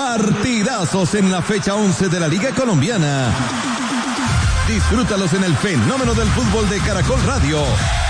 Partidazos en la fecha 11 de la Liga Colombiana. Disfrútalos en el fenómeno del fútbol de Caracol Radio.